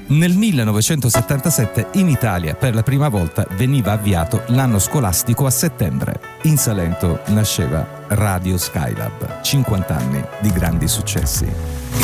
Nel 1977 in Italia per la prima volta veniva avviato l'anno scolastico a settembre. In Salento nasceva Radio Skylab, 50 anni di grandi successi.